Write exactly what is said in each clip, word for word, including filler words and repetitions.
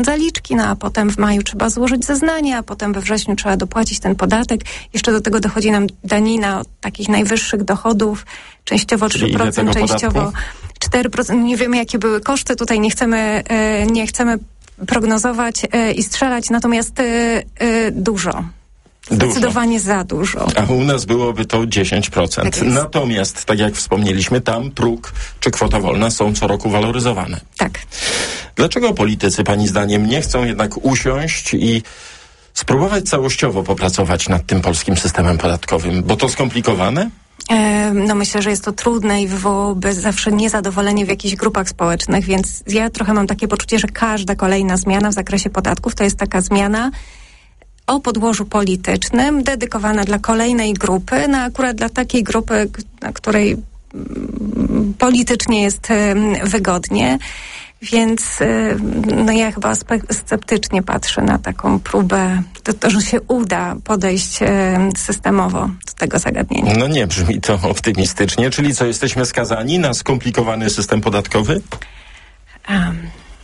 zaliczki, no a potem w maju trzeba złożyć zeznania, a potem we wrześniu trzeba dopłacić ten podatek. Jeszcze do tego dochodzi nam danina od takich najwyższych dochodów, częściowo trzy procent, częściowo podatku? cztery procent. Nie wiemy, jakie były koszty. Tutaj nie chcemy, nie chcemy prognozować i strzelać, natomiast dużo. Zdecydowanie dużo. Za dużo. A u nas byłoby to dziesięć procent. Tak Natomiast, tak jak wspomnieliśmy, tam próg czy kwota wolna są co roku waloryzowane. Tak. Dlaczego politycy, pani zdaniem, nie chcą jednak usiąść i spróbować całościowo popracować nad tym polskim systemem podatkowym? Bo to skomplikowane? No myślę, że jest to trudne i wywołałoby zawsze niezadowolenie w jakichś grupach społecznych, więc ja trochę mam takie poczucie, że każda kolejna zmiana w zakresie podatków to jest taka zmiana o podłożu politycznym, dedykowana dla kolejnej grupy, no akurat dla takiej grupy, na której politycznie jest wygodnie. Więc no ja chyba sceptycznie patrzę na taką próbę, to, to, że się uda podejść systemowo do tego zagadnienia. No nie brzmi to optymistycznie. Czyli co, jesteśmy skazani na skomplikowany system podatkowy? Um.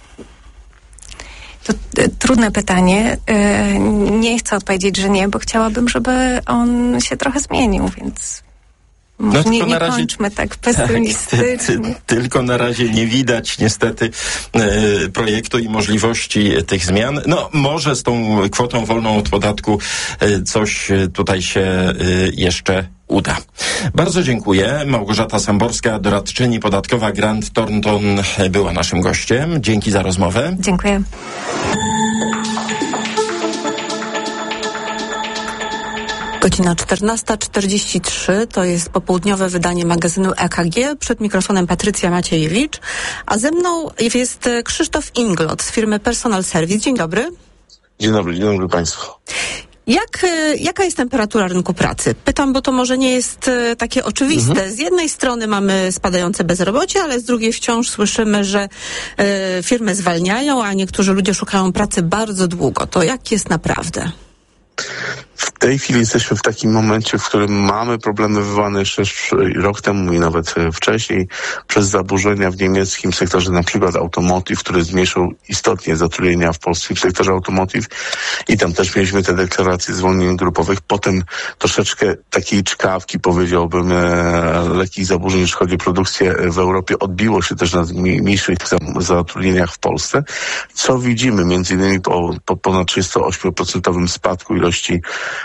To y, trudne pytanie. Y, nie chcę odpowiedzieć, że nie, bo chciałabym, żeby on się trochę zmienił, więc może no, nie, nie razie, kończmy tak pesymistycznie. Tak, ty, ty, tylko na razie nie widać niestety y, projektu i możliwości tych zmian. No może z tą kwotą wolną od podatku y, coś tutaj się y, jeszcze uda. Bardzo dziękuję. Małgorzata Samborska, doradczyni podatkowa Grant Thornton, była naszym gościem. Dzięki za rozmowę. Dziękuję. Godzina czternasta czterdzieści trzy, to jest popołudniowe wydanie magazynu E K G. Przed mikrofonem Patrycja Maciejewicz, a ze mną jest Krzysztof Inglot z firmy Personal Service. Dzień dobry. Dzień dobry, dzień dobry Państwu. Jak, jaka jest temperatura rynku pracy? Pytam, bo to może nie jest takie oczywiste. Mhm. Z jednej strony mamy spadające bezrobocie, ale z drugiej wciąż słyszymy, że y, firmy zwalniają, a niektórzy ludzie szukają pracy bardzo długo. To jak jest naprawdę? W tej chwili jesteśmy w takim momencie, w którym mamy problemy wywołane jeszcze rok temu i nawet wcześniej przez zaburzenia w niemieckim sektorze, na przykład automotive, który zmniejszył istotnie zatrudnienia w polskim sektorze automotive i tam też mieliśmy te deklaracje zwolnień grupowych. Potem troszeczkę takiej czkawki, powiedziałbym, lekkich zaburzeń, jeśli chodzi o produkcję w Europie, odbiło się też na mniejszych zatrudnieniach w Polsce, co widzimy między innymi po, po ponad trzydziestoosiem procent spadku ilości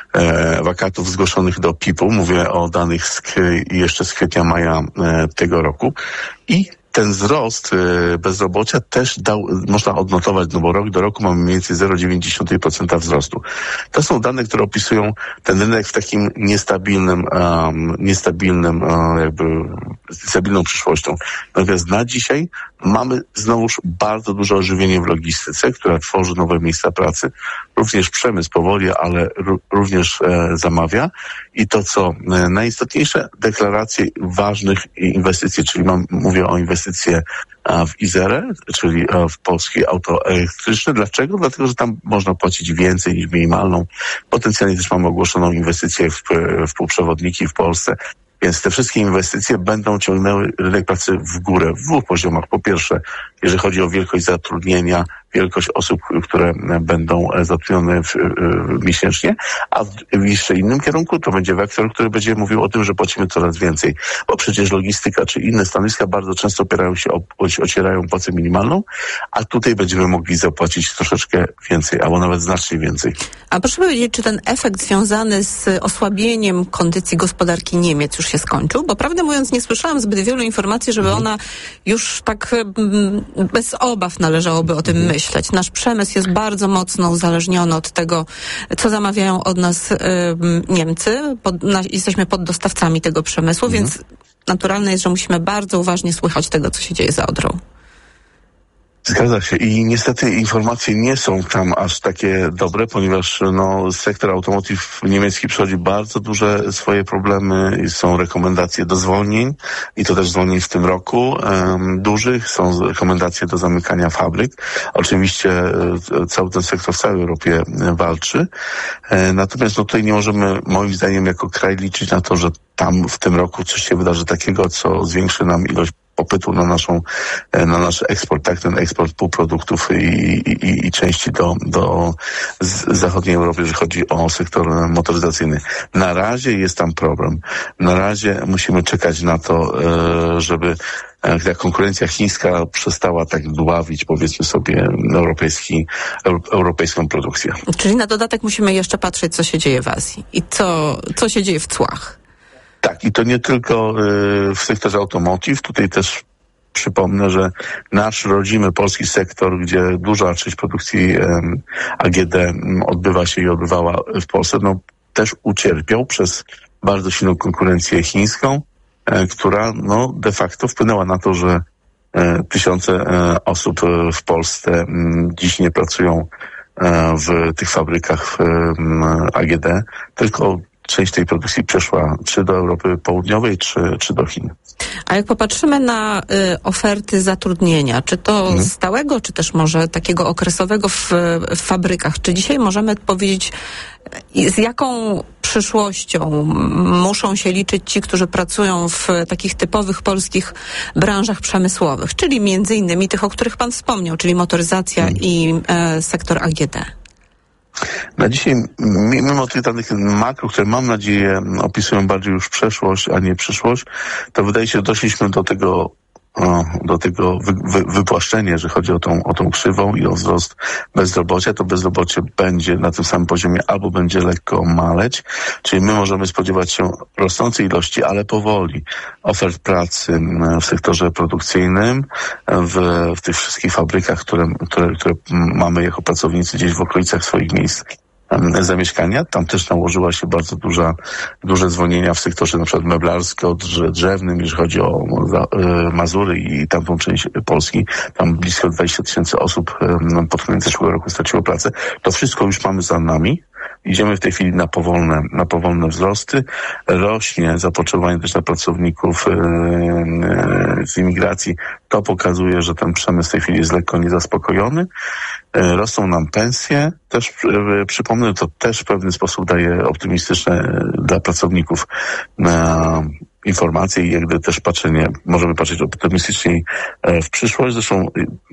E, wakatów zgłoszonych do P I P u. Mówię o danych z, jeszcze z kwietnia, maja e, tego roku. I ten wzrost e, bezrobocia też dał, można odnotować, no bo rok do roku mamy mniej więcej zero przecinek dziewięć procent wzrostu. To są dane, które opisują ten rynek w takim niestabilnym, um, niestabilnym, um, jakby stabilną przyszłością. Natomiast na dzisiaj mamy znowuż bardzo duże ożywienie w logistyce, która tworzy nowe miejsca pracy. Również przemysł powoli, ale r- również e, zamawia. I to, co e, najistotniejsze, deklaracje ważnych inwestycji, czyli mam, mówię o inwestycje a, w Izerę, czyli a, w polskie auto elektryczne. Dlaczego? Dlatego, że tam można płacić więcej niż minimalną. Potencjalnie też mamy ogłoszoną inwestycję w, w półprzewodniki w Polsce. Więc te wszystkie inwestycje będą ciągnęły rynek pracy w górę w dwóch poziomach. Po pierwsze, jeżeli chodzi o wielkość zatrudnienia, wielkość osób, które będą zatrudnione w, w, miesięcznie, a w, w jeszcze innym kierunku to będzie wektor, który będzie mówił o tym, że płacimy coraz więcej. Bo przecież logistyka czy inne stanowiska bardzo często opierają się o, ocierają płacę minimalną, a tutaj będziemy mogli zapłacić troszeczkę więcej, albo nawet znacznie więcej. A proszę powiedzieć, czy ten efekt związany z osłabieniem kondycji gospodarki Niemiec już się skończył? Bo prawdę mówiąc nie słyszałam zbyt wielu informacji, żeby ona już tak bez obaw należałoby o tym myśleć. Nasz przemysł jest bardzo mocno uzależniony od tego, co zamawiają od nas y, Niemcy. Pod, na, jesteśmy poddostawcami tego przemysłu, mhm. więc naturalne jest, że musimy bardzo uważnie słuchać tego, co się dzieje za Odrą. Zgadza się i niestety informacje nie są tam aż takie dobre, ponieważ no, sektor automotive niemiecki przechodzi bardzo duże swoje problemy, są rekomendacje do zwolnień i to też zwolnień w tym roku um, dużych, są rekomendacje do zamykania fabryk. Oczywiście cały ten sektor w całej Europie walczy, e, natomiast no, tutaj nie możemy moim zdaniem jako kraj liczyć na to, że tam w tym roku coś się wydarzy takiego, co zwiększy nam ilość popytu na naszą, na nasz eksport, tak, ten eksport półproduktów i, i, i części do, do zachodniej Europy, jeżeli chodzi o sektor motoryzacyjny. Na razie jest tam problem. Na razie musimy czekać na to, żeby ta konkurencja chińska przestała tak dławić, powiedzmy sobie, europejski, europejską produkcję. Czyli na dodatek musimy jeszcze patrzeć, co się dzieje w Azji i co, co się dzieje w cłach. Tak, i to nie tylko y, w sektorze automotive. Tutaj też przypomnę, że nasz rodzimy polski sektor, gdzie duża część produkcji y, A G D odbywa się i odbywała w Polsce, no też ucierpiał przez bardzo silną konkurencję chińską, y, która no de facto wpłynęła na to, że y, tysiące y, osób w Polsce y, dziś nie pracują y, w tych fabrykach y, A G D, tylko część tej produkcji przeszła czy do Europy Południowej, czy, czy do Chin. A jak popatrzymy na y, oferty zatrudnienia, czy to hmm. stałego, czy też może takiego okresowego w, w fabrykach, czy dzisiaj możemy powiedzieć, z jaką przyszłością muszą się liczyć ci, którzy pracują w takich typowych polskich branżach przemysłowych, czyli między innymi tych, o których pan wspomniał, czyli motoryzacja hmm. i e, sektor A G D? Na dzisiaj, mimo tych danych makro, które mam nadzieję opisują bardziej już przeszłość, a nie przyszłość, to wydaje się, że doszliśmy do tego o, do tego wy, wy, wypłaszczenia, że chodzi o tą, o tą krzywą i o wzrost bezrobocia. To bezrobocie będzie na tym samym poziomie albo będzie lekko maleć, czyli my możemy spodziewać się rosnącej ilości, ale powoli, ofert pracy w sektorze produkcyjnym, w, w tych wszystkich fabrykach, które, które, które mamy jako pracownicy gdzieś w okolicach swoich miejsc zamieszkania. Tam też nałożyła się bardzo duża, duże zwolnienia w sektorze na przykład meblarsko-drzewnym, jeżeli chodzi o Mazury i tamtą część Polski. Tam blisko dwadzieścia tysięcy osób pod koniec zeszłego roku straciło pracę. To wszystko już mamy za nami. Idziemy w tej chwili na powolne, na powolne wzrosty. Rośnie zapotrzebowanie też na pracowników z imigracji. To pokazuje, że ten przemysł w tej chwili jest lekko niezaspokojony. Rosną nam pensje. Też przypomnę, to też w pewien sposób daje optymistyczne dla pracowników na informacje i jakby też patrzenie, możemy patrzeć optymistycznie w przyszłość. Zresztą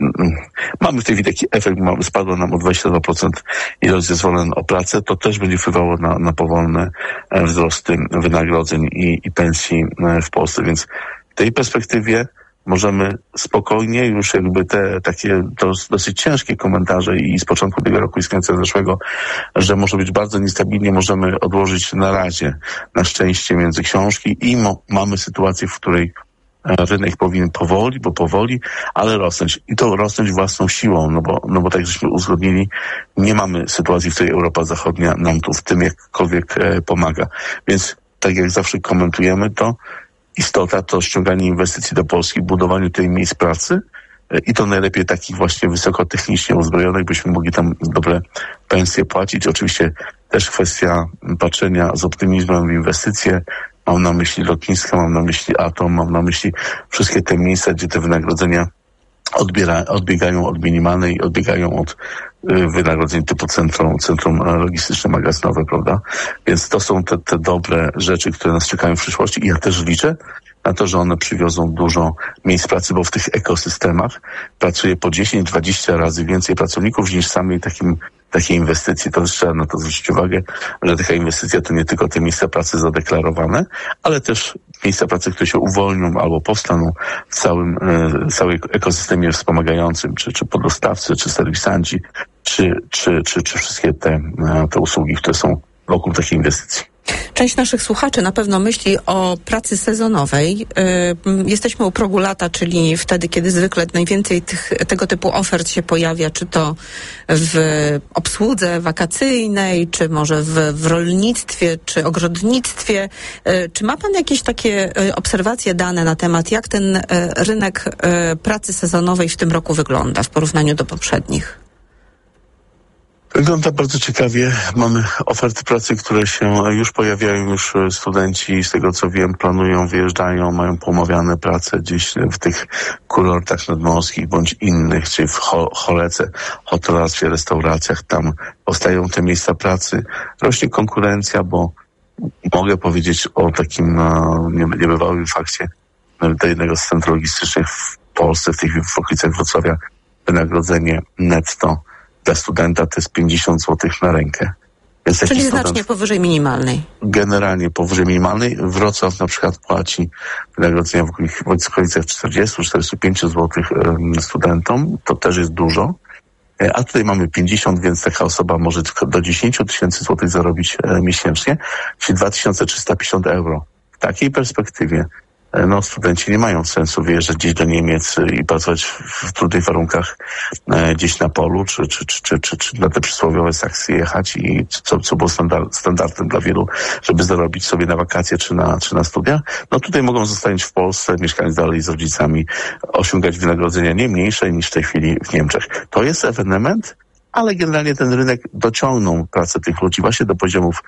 mamy w tej chwili taki efekt, spadła nam o dwadzieścia dwa procent ilość zezwoleń o pracę. To też będzie wpływało na, na powolne wzrosty wynagrodzeń i, i pensji w Polsce, więc w tej perspektywie możemy spokojnie już jakby te takie to dosyć ciężkie komentarze i z początku tego roku i z końca zeszłego, że może być bardzo niestabilnie, możemy odłożyć na razie na szczęście między książki i mo- mamy sytuację, w której rynek powinien powoli, bo powoli, ale rosnąć. I to rosnąć własną siłą, no bo, no bo tak żeśmy uzgodnili, nie mamy sytuacji, w której Europa Zachodnia nam tu w tym jakkolwiek e, pomaga. Więc tak jak zawsze komentujemy to, istota to ściąganie inwestycji do Polski, budowanie tej miejsc pracy i to najlepiej takich właśnie wysokotechnicznie uzbrojonych, byśmy mogli tam dobre pensje płacić. Oczywiście też kwestia patrzenia z optymizmem w inwestycje. Mam na myśli lotniska, mam na myśli atom, mam na myśli wszystkie te miejsca, gdzie te wynagrodzenia odbiera, odbiegają od minimalnej, odbiegają od y, wynagrodzeń typu centrum, centrum logistyczne, magazynowe, prawda? Więc to są te, te dobre rzeczy, które nas czekają w przyszłości i ja też liczę na to, że one przywiozą dużo miejsc pracy, bo w tych ekosystemach pracuje po dziesięć dwadzieścia razy więcej pracowników niż samej takim takiej inwestycji. To też trzeba na to zwrócić uwagę, że taka inwestycja to nie tylko te miejsca pracy zadeklarowane, ale też miejsca pracy, które się uwolnią albo powstaną w całym, e, całym ekosystemie wspomagającym, czy, czy podostawcy, czy serwisanci, czy, czy, czy, czy wszystkie te, te usługi, które są wokół takiej inwestycji. Część naszych słuchaczy na pewno myśli o pracy sezonowej. Jesteśmy u progu lata, czyli wtedy, kiedy zwykle najwięcej tych, tego typu ofert się pojawia, czy to w obsłudze wakacyjnej, czy może w, w rolnictwie, czy ogrodnictwie. Czy ma pan jakieś takie obserwacje, dane na temat, jak ten rynek pracy sezonowej w tym roku wygląda w porównaniu do poprzednich? Wygląda bardzo ciekawie. Mamy oferty pracy, które się już pojawiają, już studenci, z tego co wiem, planują, wyjeżdżają, mają poumawiane prace gdzieś w tych kurortach nadmorskich bądź innych, czy w ho- Holece, hotelarstwie, restauracjach. Tam powstają te miejsca pracy. Rośnie konkurencja, bo mogę powiedzieć o takim no, niebywałym fakcie. do jednego z centrów logistycznych w Polsce, w tej w okolicach Wrocławia, wynagrodzenie netto dla studenta to jest pięćdziesiąt złotych na rękę. Więc czyli znacznie powyżej minimalnej. Generalnie powyżej minimalnej. Wrocław na przykład płaci wynagrodzenia w okolicach czterdzieści do czterdziestu pięciu złotych studentom. To też jest dużo. A tutaj mamy pięćdziesiąt, więc taka osoba może tylko do dziesięć tysięcy złotych zarobić miesięcznie, czyli dwa tysiące trzysta pięćdziesiąt euro. W takiej perspektywie no, studenci nie mają sensu wyjeżdżać gdzieś do Niemiec i pracować w trudnych warunkach e, gdzieś na polu, czy, czy, czy, czy, czy, czy na te przysłowiowe Saksy jechać i co, co było standard, standardem dla wielu, żeby zarobić sobie na wakacje czy na, czy na studia. No tutaj mogą zostać w Polsce, mieszkając dalej z rodzicami, osiągać wynagrodzenia nie mniejsze niż w tej chwili w Niemczech. To jest ewenement, ale generalnie ten rynek dociągnął pracę tych ludzi właśnie do poziomów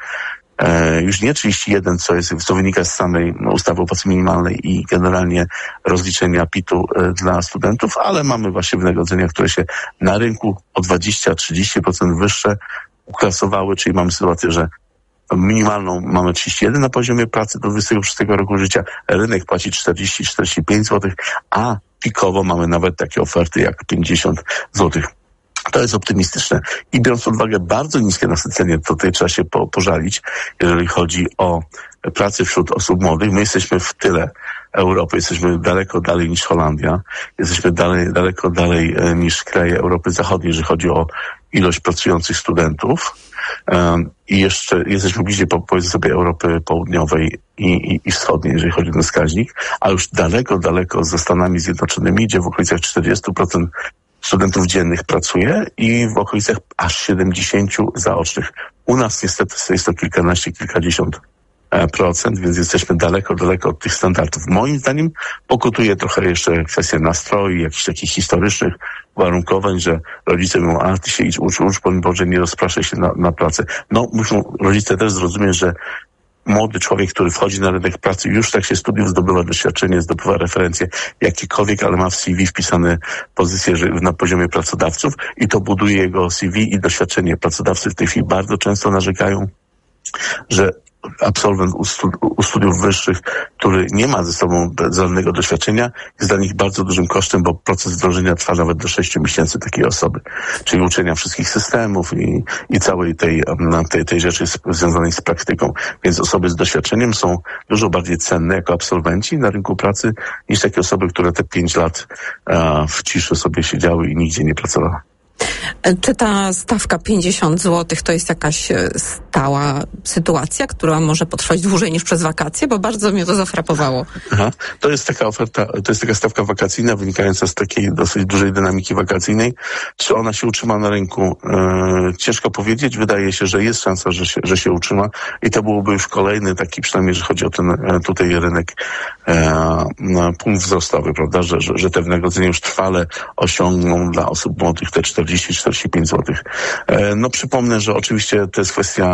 E, już nie trzydzieści jeden, co jest, co wynika z samej no, ustawy o płacy minimalnej i generalnie rozliczenia pitu e, dla studentów, ale mamy właśnie wynagrodzenia, które się na rynku o dwadzieścia do trzydziestu procent wyższe uklasowały, czyli mamy sytuację, że minimalną mamy trzydzieści jeden na poziomie pracy do dwudziestego szóstego roku życia, rynek płaci czterdzieści do czterdziestu pięciu złotych, a pikowo mamy nawet takie oferty jak pięćdziesiąt złotych. To jest optymistyczne. I biorąc pod uwagę bardzo niskie nasycenie, to tutaj trzeba się po, pożalić, jeżeli chodzi o pracę wśród osób młodych. My jesteśmy w tyle Europy, jesteśmy daleko dalej niż Holandia, jesteśmy dalej, daleko dalej e, niż kraje Europy Zachodniej, jeżeli chodzi o ilość pracujących studentów. Um, I jeszcze jesteśmy bliżej, po, powiedzmy sobie, Europy Południowej i, i, i Wschodniej, jeżeli chodzi o ten wskaźnik, a już daleko, daleko ze Stanami Zjednoczonymi, gdzie w okolicach czterdzieści procent studentów dziennych pracuje i w okolicach aż siedemdziesiąt zaocznych. U nas niestety jest to kilkanaście, kilkadziesiąt procent, więc jesteśmy daleko, daleko od tych standardów. Moim zdaniem pokutuje trochę jeszcze kwestia nastroi, jakichś takich historycznych uwarunkowań, że rodzice mówią, a ty się idź, ucz, ucz, bo Boże, nie rozpraszaj się na, na pracę. No, muszą rodzice też zrozumieć, że młody człowiek, który wchodzi na rynek pracy, już w trakcie studiów zdobywa doświadczenie, zdobywa referencje jakiekolwiek, ale ma w C V wpisane pozycje że na poziomie pracodawców i to buduje jego C V i doświadczenie. Pracodawcy w tej chwili bardzo często narzekają, że absolwent u, studi- u studiów wyższych, który nie ma ze sobą żadnego doświadczenia, jest dla nich bardzo dużym kosztem, bo proces wdrożenia trwa nawet do sześciu miesięcy takiej osoby. Czyli uczenia wszystkich systemów i, i całej tej, tej, tej rzeczy związanej z praktyką. Więc osoby z doświadczeniem są dużo bardziej cenne jako absolwenci na rynku pracy niż takie osoby, które te pięć lat a, w ciszy sobie siedziały i nigdzie nie pracowały. Czy ta stawka pięćdziesiąt złotych to jest jakaś stała sytuacja, która może potrwać dłużej niż przez wakacje? Bo bardzo mnie to zafrapowało. Aha. To jest taka oferta, to jest taka stawka wakacyjna wynikająca z takiej dosyć dużej dynamiki wakacyjnej. Czy ona się utrzyma na rynku? Eee, ciężko powiedzieć. Wydaje się, że jest szansa, że się, że się utrzyma i to byłoby już kolejny taki, przynajmniej jeżeli chodzi o ten tutaj rynek, e, punkt wzrostowy, prawda? Że, że, że te wynagrodzenia już trwale osiągną dla osób młodych te czterdzieści do czterdziestu pięciu złotych. E, no przypomnę, że oczywiście to jest kwestia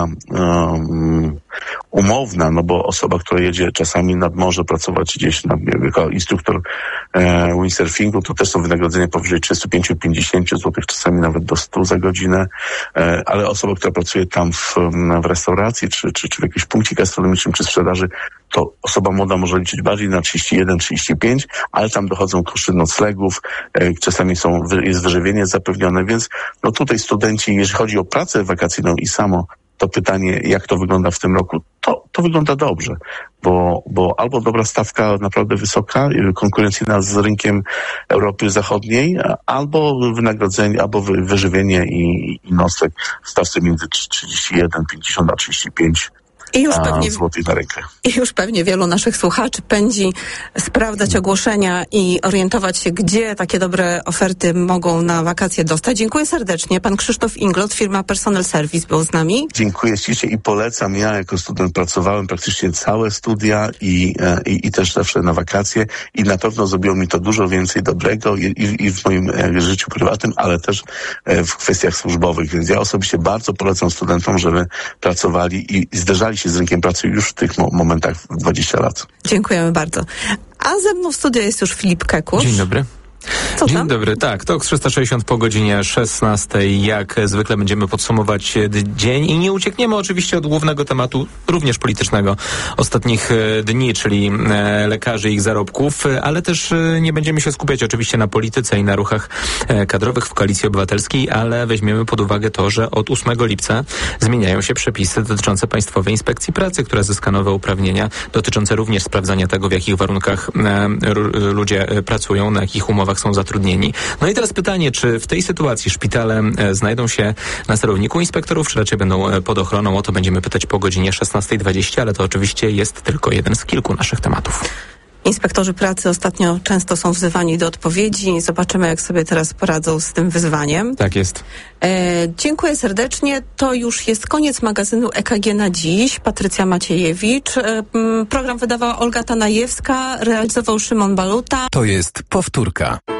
um, umowna, no bo osoba, która jedzie czasami nad morze pracować gdzieś na, jako instruktor e, windsurfingu, to też są wynagrodzenia powyżej trzydziestu pięciu do pięćdziesięciu złotych, czasami nawet do stu za godzinę, e, ale osoba, która pracuje tam w, w restauracji, czy, czy, czy w jakimś punkcie gastronomicznym, czy sprzedaży, to osoba młoda może liczyć bardziej na trzydzieści jeden do trzydziestu pięciu, ale tam dochodzą koszty noclegów, e, czasami są, jest wyżywienie zapewnione, więc no tutaj studenci, jeżeli chodzi o pracę wakacyjną i samo to pytanie, jak to wygląda w tym roku, to, to wygląda dobrze, bo, bo albo dobra stawka naprawdę wysoka, konkurencyjna z rynkiem Europy Zachodniej, albo wynagrodzenie, albo wy, wyżywienie i, i nocleg w stawce między trzydzieści jeden, pięćdziesiąt a trzydzieści pięć. I już pewnie, złotych na rękę. I już pewnie wielu naszych słuchaczy pędzi sprawdzać ogłoszenia i orientować się, gdzie takie dobre oferty mogą na wakacje dostać. Dziękuję serdecznie. Pan Krzysztof Inglot, firma Personal Service był z nami. Dziękuję ślicznie i polecam. Ja jako student pracowałem praktycznie całe studia i, i, i też zawsze na wakacje i na pewno zrobiło mi to dużo więcej dobrego i, i, i w moim życiu prywatnym, ale też w kwestiach służbowych. Więc ja osobiście bardzo polecam studentom, żeby pracowali i zderzali się z rynkiem pracy już w tych mo- momentach dwadzieścia lat. Dziękujemy bardzo. A ze mną w studiu jest już Filip Kekusz. Dzień dobry. Co Dzień tam? dobry, tak, TOK trzysta sześćdziesiąt po godzinie szesnastej. Jak zwykle będziemy podsumować dzień i nie uciekniemy oczywiście od głównego tematu, również politycznego, ostatnich dni, czyli lekarzy i ich zarobków, ale też nie będziemy się skupiać oczywiście na polityce i na ruchach kadrowych w Koalicji Obywatelskiej, ale weźmiemy pod uwagę to, że od ósmego lipca zmieniają się przepisy dotyczące Państwowej Inspekcji Pracy, która zyska nowe uprawnienia dotyczące również sprawdzania tego, w jakich warunkach ludzie pracują, na jakich umowach są zatrudnieni. No i teraz pytanie, czy w tej sytuacji szpitale znajdą się na sterowniku inspektorów, czy raczej będą pod ochroną? O to będziemy pytać po godzinie szesnastej dwadzieścia, ale to oczywiście jest tylko jeden z kilku naszych tematów. Inspektorzy pracy ostatnio często są wzywani do odpowiedzi. Zobaczymy, jak sobie teraz poradzą z tym wyzwaniem. Tak jest. E, dziękuję serdecznie. To już jest koniec magazynu E K G na dziś. Patrycja Maciejewicz. E, program wydawała Olga Tanajewska, realizował Szymon Baluta. To jest powtórka.